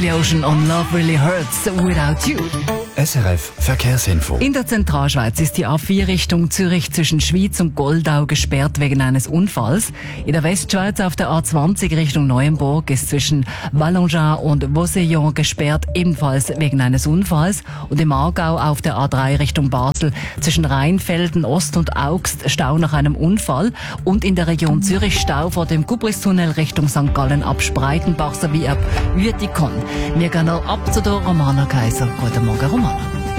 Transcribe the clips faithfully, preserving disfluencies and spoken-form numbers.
the Ocean on Love Really Hurts Without You. S R F Verkehrsinfo. In der Zentralschweiz ist die A vier Richtung Zürich zwischen Schwyz und Goldau gesperrt wegen eines Unfalls. In der Westschweiz auf der A zwanzig Richtung Neuenburg ist zwischen Vallongas und Vaucillon gesperrt, ebenfalls wegen eines Unfalls. Und im Aargau auf der A drei Richtung Basel zwischen Rheinfelden, Ost und Augst Stau nach einem Unfall. Und in der Region Zürich Stau vor dem Kubristunnel Richtung Sankt Gallen ab Spreitenbach sowie ab Uetikon. Wir gehen noch ab zu der Romana Kaiser. Guten Morgen, Romana.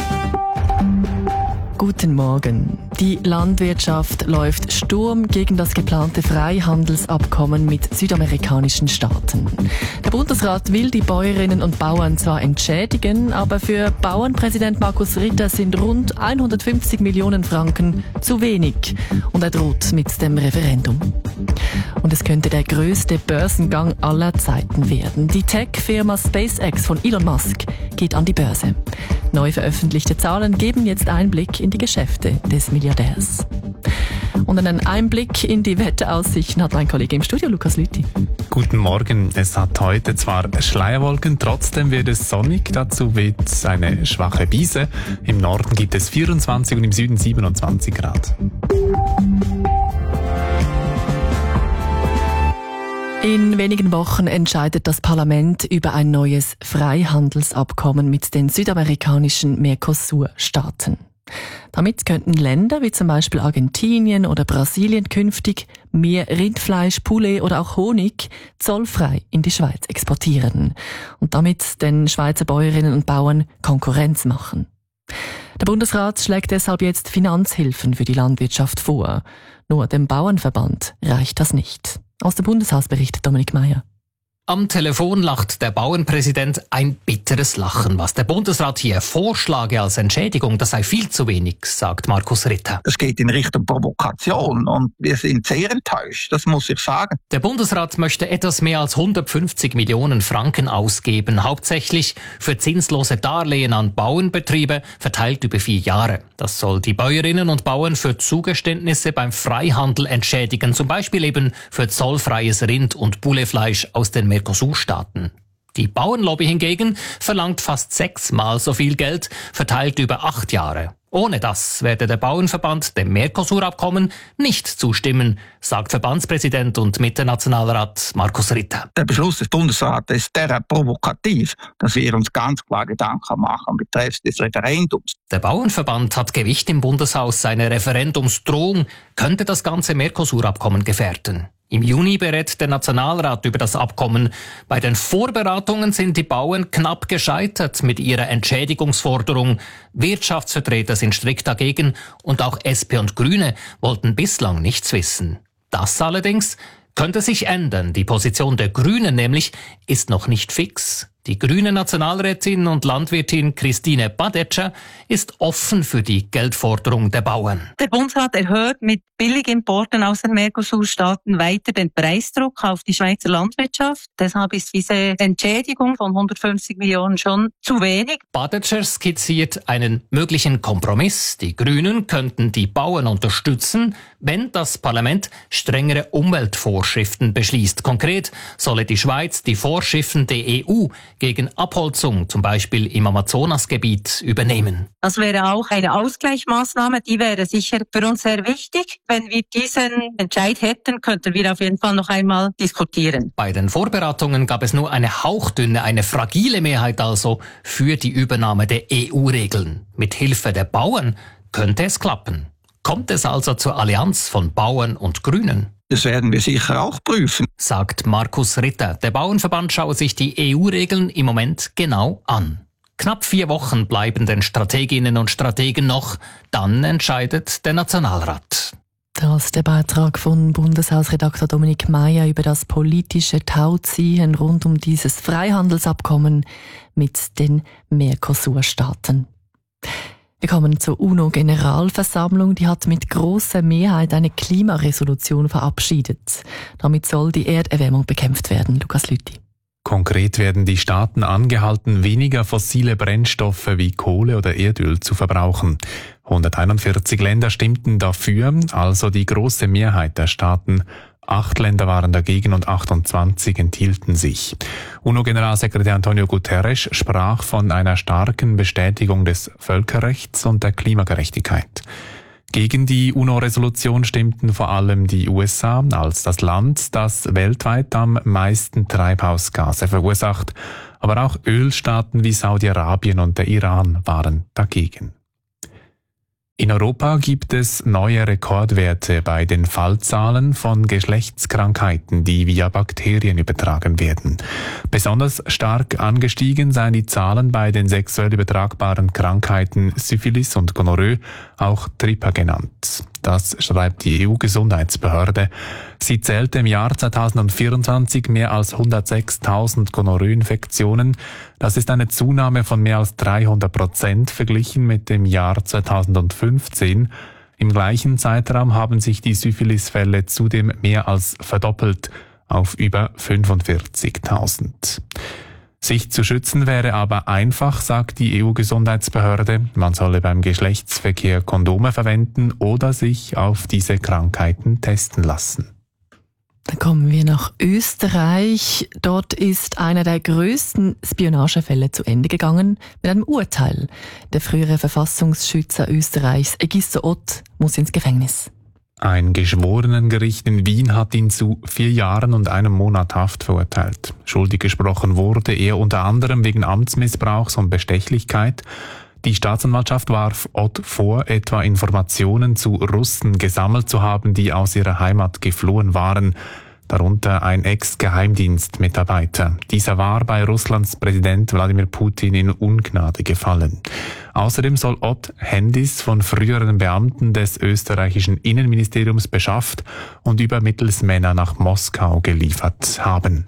Guten Morgen. Die Landwirtschaft läuft Sturm gegen das geplante Freihandelsabkommen mit südamerikanischen Staaten. Der Bundesrat will die Bäuerinnen und Bauern zwar entschädigen, aber für Bauernpräsident Markus Ritter sind rund hundertfünfzig Millionen Franken zu wenig und er droht mit dem Referendum. Und es könnte der größte Börsengang aller Zeiten werden. Die Tech-Firma SpaceX von Elon Musk geht an die Börse. Neu veröffentlichte Zahlen geben jetzt Einblick in die Geschäfte des Milliardärs. Und einen Einblick in die Wetteraussichten hat mein Kollege im Studio, Lukas Lüthi. Guten Morgen. Es hat heute zwar Schleierwolken, trotzdem wird es sonnig. Dazu weht eine schwache Brise. Im Norden gibt es vierundzwanzig und im Süden siebenundzwanzig Grad. In wenigen Wochen entscheidet das Parlament über ein neues Freihandelsabkommen mit den südamerikanischen Mercosur-Staaten. Damit könnten Länder wie zum Beispiel Argentinien oder Brasilien künftig mehr Rindfleisch, Poulet oder auch Honig zollfrei in die Schweiz exportieren und damit den Schweizer Bäuerinnen und Bauern Konkurrenz machen. Der Bundesrat schlägt deshalb jetzt Finanzhilfen für die Landwirtschaft vor. Nur dem Bauernverband reicht das nicht. Aus dem Bundeshaus berichtet Dominik Meier. Am Telefon lacht der Bauernpräsident ein bitteres Lachen. Was der Bundesrat hier vorschlage als Entschädigung, das sei viel zu wenig, sagt Markus Ritter. Das geht in Richtung Provokation und wir sind sehr enttäuscht, das muss ich sagen. Der Bundesrat möchte etwas mehr als hundertfünfzig Millionen Franken ausgeben, hauptsächlich für zinslose Darlehen an Bauernbetriebe, verteilt über vier Jahre. Das soll die Bäuerinnen und Bauern für Zugeständnisse beim Freihandel entschädigen, zum Beispiel eben für zollfreies Rind- und Pouletfleisch aus den Mercosur-Staaten. Die Bauernlobby hingegen verlangt fast sechsmal so viel Geld, verteilt über acht Jahre. Ohne das werde der Bauernverband dem Mercosur-Abkommen nicht zustimmen, sagt Verbandspräsident und Mitte-Nationalrat Markus Ritter. Der Beschluss des Bundesrates ist derart provokativ, dass wir uns ganz klar Gedanken machen betreffs des Referendums. Der Bauernverband hat Gewicht im Bundeshaus. Seine Referendumsdrohung könnte das ganze Mercosur-Abkommen gefährden. Im Juni berät der Nationalrat über das Abkommen. Bei den Vorberatungen sind die Bauern knapp gescheitert mit ihrer Entschädigungsforderung. Wirtschaftsvertreter sind strikt dagegen und auch S P und Grüne wollten bislang nichts wissen. Das allerdings könnte sich ändern. Die Position der Grünen nämlich ist noch nicht fix. Die grüne Nationalrätin und Landwirtin Christine Badetscher ist offen für die Geldforderung der Bauern. Der Bundesrat erhöht mit Billigimporten aus den Mercosur-Staaten weiter den Preisdruck auf die Schweizer Landwirtschaft. Deshalb ist diese Entschädigung von hundertfünfzig Millionen schon zu wenig. Badetscher skizziert einen möglichen Kompromiss. Die Grünen könnten die Bauern unterstützen, wenn das Parlament strengere Umweltvorschriften beschließt. Konkret solle die Schweiz die Vorschriften der E U gegen Abholzung, zum Beispiel im Amazonasgebiet, übernehmen. Das wäre auch eine Ausgleichsmaßnahme, die wäre sicher für uns sehr wichtig. Wenn wir diesen Entscheid hätten, könnten wir auf jeden Fall noch einmal diskutieren. Bei den Vorberatungen gab es nur eine hauchdünne, eine fragile Mehrheit also für die Übernahme der E U-Regeln. Mit Hilfe der Bauern könnte es klappen. Kommt es also zur Allianz von Bauern und Grünen? Das werden wir sicher auch prüfen, sagt Markus Ritter. Der Bauernverband schaue sich die E U-Regeln im Moment genau an. Knapp vier Wochen bleiben den Strateginnen und Strategen noch. Dann entscheidet der Nationalrat. Das ist der Beitrag von Bundeshausredakteur Dominik Meier über das politische Tauziehen rund um dieses Freihandelsabkommen mit den Mercosur-Staaten. Wir kommen zur UNO-Generalversammlung. Die hat mit grosser Mehrheit eine Klimaresolution verabschiedet. Damit soll die Erderwärmung bekämpft werden. Lukas Lüthi. Konkret werden die Staaten angehalten, weniger fossile Brennstoffe wie Kohle oder Erdöl zu verbrauchen. hunderteinundvierzig Länder stimmten dafür, also die große Mehrheit der Staaten. Acht Länder waren dagegen und achtundzwanzig enthielten sich. UNO-Generalsekretär Antonio Guterres sprach von einer starken Bestätigung des Völkerrechts und der Klimagerechtigkeit. Gegen die UNO-Resolution stimmten vor allem die U S A als das Land, das weltweit am meisten Treibhausgase verursacht. Aber auch Ölstaaten wie Saudi-Arabien und der Iran waren dagegen. In Europa gibt es neue Rekordwerte bei den Fallzahlen von Geschlechtskrankheiten, die via Bakterien übertragen werden. Besonders stark angestiegen seien die Zahlen bei den sexuell übertragbaren Krankheiten Syphilis und Gonorrhoe, auch Tripper genannt. Das schreibt die E U-Gesundheitsbehörde. Sie zählte im Jahr zweitausendvierundzwanzig mehr als hundertsechstausend Gonorrhoe-Infektionen. Das ist eine Zunahme von mehr als dreihundert Prozent verglichen mit dem Jahr zweitausendfünfzehn. Im gleichen Zeitraum haben sich die Syphilis-Fälle zudem mehr als verdoppelt auf über fünfundvierzigtausend. Sich zu schützen wäre aber einfach, sagt die E U-Gesundheitsbehörde. Man solle beim Geschlechtsverkehr Kondome verwenden oder sich auf diese Krankheiten testen lassen. Dann kommen wir nach Österreich. Dort ist einer der grössten Spionagefälle zu Ende gegangen mit einem Urteil. Der frühere Verfassungsschützer Österreichs, Egisto Ott, muss ins Gefängnis. Ein Geschworenengericht in Wien hat ihn zu vier Jahren und einem Monat Haft verurteilt. Schuldig gesprochen wurde er unter anderem wegen Amtsmissbrauchs und Bestechlichkeit. Die Staatsanwaltschaft warf Ott vor, etwa Informationen zu Russen gesammelt zu haben, die aus ihrer Heimat geflohen waren, darunter ein Ex-Geheimdienstmitarbeiter. Dieser war bei Russlands Präsident Wladimir Putin in Ungnade gefallen. Außerdem soll Ott Handys von früheren Beamten des österreichischen Innenministeriums beschafft und über Mittelsmänner nach Moskau geliefert haben.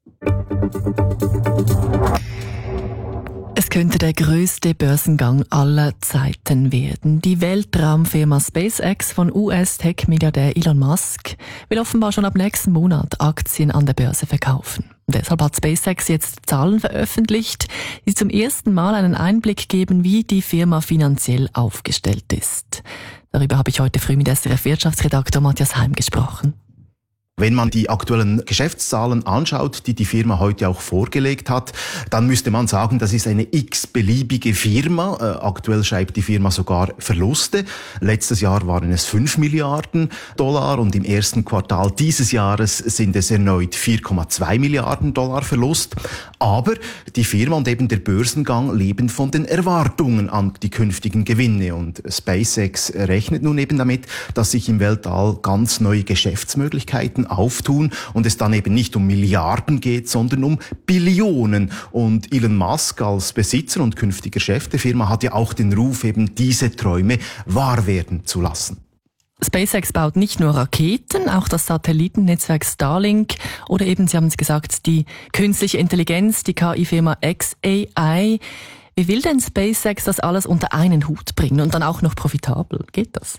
Es könnte der grösste Börsengang aller Zeiten werden. Die Weltraumfirma SpaceX von U S-Tech-Milliardär Elon Musk will offenbar schon ab nächsten Monat Aktien an der Börse verkaufen. Und deshalb hat SpaceX jetzt Zahlen veröffentlicht, die zum ersten Mal einen Einblick geben, wie die Firma finanziell aufgestellt ist. Darüber habe ich heute früh mit S R F-Wirtschaftsredaktor Matthias Heim gesprochen. Wenn man die aktuellen Geschäftszahlen anschaut, die die Firma heute auch vorgelegt hat, dann müsste man sagen, das ist eine x-beliebige Firma. Äh, aktuell schreibt die Firma sogar Verluste. Letztes Jahr waren es fünf Milliarden Dollar und im ersten Quartal dieses Jahres sind es erneut vier Komma zwei Milliarden Dollar Verlust. Aber die Firma und eben der Börsengang leben von den Erwartungen an die künftigen Gewinne. Und SpaceX rechnet nun eben damit, dass sich im Weltall ganz neue Geschäftsmöglichkeiten auftun und es dann eben nicht um Milliarden geht, sondern um Billionen. Und Elon Musk als Besitzer und künftiger Chef der Firma hat ja auch den Ruf, eben diese Träume wahr werden zu lassen. SpaceX baut nicht nur Raketen, auch das Satellitennetzwerk Starlink oder eben, Sie haben es gesagt, die künstliche Intelligenz, die K I-Firma X A I. Wie will denn SpaceX das alles unter einen Hut bringen und dann auch noch profitabel? Geht das?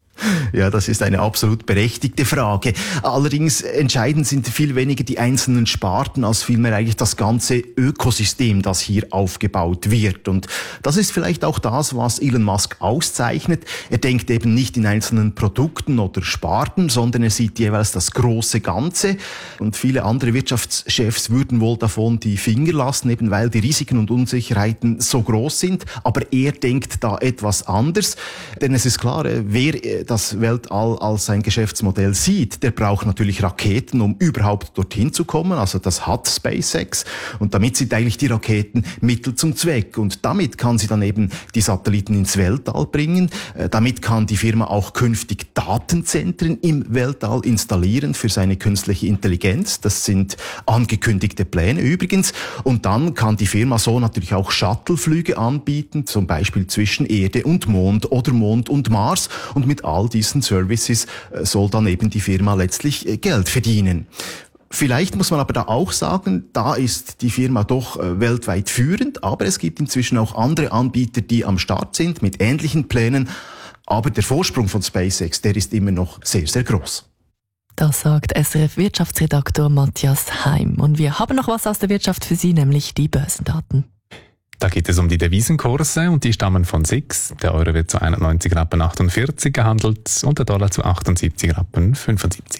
Ja, das ist eine absolut berechtigte Frage. Allerdings entscheidend sind viel weniger die einzelnen Sparten, als vielmehr eigentlich das ganze Ökosystem, das hier aufgebaut wird. Und das ist vielleicht auch das, was Elon Musk auszeichnet. Er denkt eben nicht in einzelnen Produkten oder Sparten, sondern er sieht jeweils das große Ganze. Und viele andere Wirtschaftschefs würden wohl davon die Finger lassen, eben weil die Risiken und Unsicherheiten so groß sind. Aber er denkt da etwas anders. Denn es ist klar, wer das Weltall als ein Geschäftsmodell sieht, der braucht natürlich Raketen, um überhaupt dorthin zu kommen. Also das hat SpaceX. Und damit sind eigentlich die Raketen Mittel zum Zweck. Und damit kann sie dann eben die Satelliten ins Weltall bringen. Äh, damit kann die Firma auch künftig Datenzentren im Weltall installieren für seine künstliche Intelligenz. Das sind angekündigte Pläne übrigens. Und dann kann die Firma so natürlich auch Shuttleflüge anbieten, zum Beispiel zwischen Erde und Mond oder Mond und Mars. Und mit all diesen Services soll dann eben die Firma letztlich Geld verdienen. Vielleicht muss man aber da auch sagen, da ist die Firma doch weltweit führend, aber es gibt inzwischen auch andere Anbieter, die am Start sind mit ähnlichen Plänen. Aber der Vorsprung von SpaceX, der ist immer noch sehr, sehr groß. Das sagt S R F-Wirtschaftsredaktor Matthias Heim. Und wir haben noch was aus der Wirtschaft für Sie, nämlich die Börsendaten. Da geht es um die Devisenkurse und die stammen von S I X. Der Euro wird zu einundneunzig Rappen achtundvierzig gehandelt und der Dollar zu achtundsiebzig Rappen fünfundsiebzig.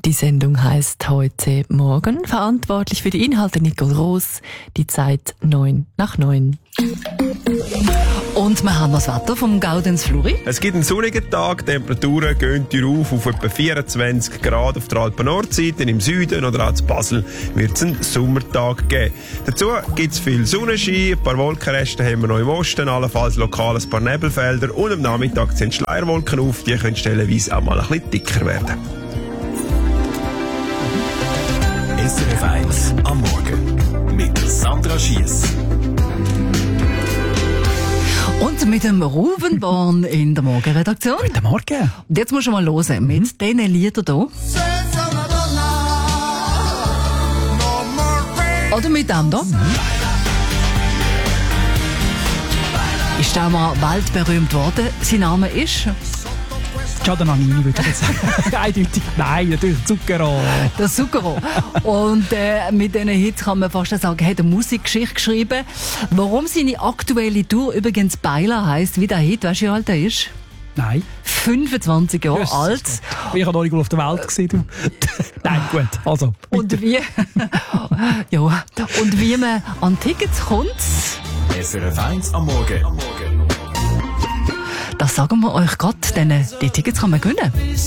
Die Sendung heisst «Heute Morgen». Verantwortlich für die Inhalte Nicole Roos. Die Zeit neun nach neun. Und wir haben das Wetter vom Gaudenz Fluri. Es gibt einen sonnigen Tag, die Temperaturen gehen auf auf etwa vierundzwanzig Grad auf der Alpen-Nordseite. Im Süden oder auch in Basel wird es einen Sommertag geben. Dazu gibt es viel Sonnenschein, ein paar Wolkenreste haben wir noch im Osten, allenfalls lokal ein paar Nebelfelder und am Nachmittag sind Schleierwolken auf, die können stellenweise auch mal ein bisschen dicker werden. S R F eins am Morgen mit Sandra Schiess. Und mit dem Ruben Born in der Morgenredaktion. Guten Morgen. Und jetzt musst du mal hören, mit mhm. diesen Liedern hier. Oder mit dem hier. Mhm. Ist der mal weltberühmt worden? Sein Name ist... Giada Nannini, würde ich jetzt sagen. Eindeutig. Nein, natürlich Zucchero. Der Zucchero. Und äh, mit diesen Hits kann man fast sagen, er hat eine Musikgeschichte geschrieben. Warum seine aktuelle Tour übrigens Beiler heisst, wie der Hit, weißt du, wie alt er ist? Nein. fünfundzwanzig Jahre yes. alt. Ich habe noch nicht auf der Welt gesehen. Du. Nein, gut. Also, und wie, ja, und wie man an Tickets kommt. S R F eins am Morgen. Das sagen wir euch gerade, denn die Tickets kann man gewinnen.